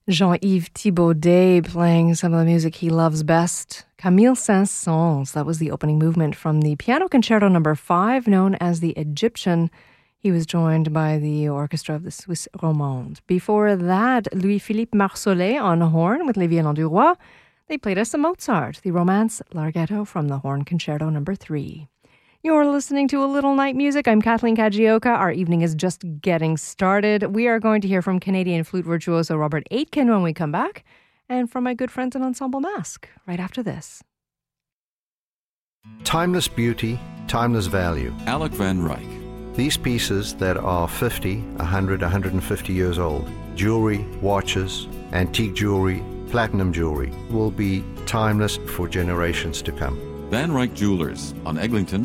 Jean-Yves Thibaudet playing some of the music he loves best. Camille Saint-Saëns, that was the opening movement from the Piano Concerto No. 5, known as the Egyptian. He was joined by the orchestra of the Suisse Romande. Before that, Louis-Philippe Marsollet on horn with Les Violons du Roi. They played us some Mozart, the Romance Larghetto from the Horn Concerto No. 3. You're listening to A Little Night Music. I'm Kathleen Kajioka. Our evening is just getting started. We are going to hear from Canadian flute virtuoso Robert Aitken when we come back, and from my good friends in Ensemble Masque right after this. Timeless beauty, timeless value. Alec Van Ryck. These pieces that are 50, 100, 150 years old, jewelry, watches, antique jewelry, platinum jewelry, will be timeless for generations to come. Van Ryck Jewelers on Eglinton